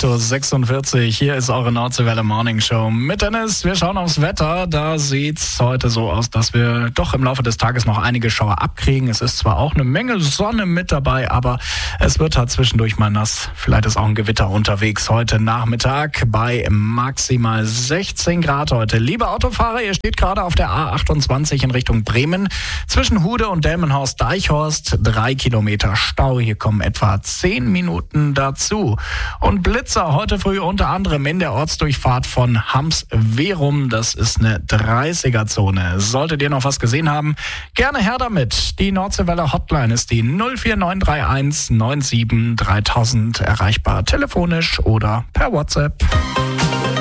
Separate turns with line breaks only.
8:46 Uhr. Hier ist eure Nordseewelle Morning Show mit Dennis. Wir schauen aufs Wetter. Da sieht's heute so aus, dass wir doch im Laufe des Tages noch einige Schauer abkriegen. Es ist zwar auch eine Menge Sonne mit dabei, aber es wird halt zwischendurch mal nass. Vielleicht ist auch ein Gewitter unterwegs heute Nachmittag bei maximal 16 Grad heute. Liebe Autofahrer, ihr steht gerade auf der A28 in Richtung Bremen. Zwischen Hude und Delmenhorst-Deichhorst 3 Kilometer Stau. Hier kommen etwa 10 Minuten dazu. Und Blitzer heute früh unter anderem in der Ortsdurchfahrt von Hams-Verum. Das ist eine 30er-Zone. Solltet ihr noch was gesehen haben, gerne her damit. Die Nordseewelle Hotline ist die 04931 97 3000 erreichbar telefonisch oder per WhatsApp.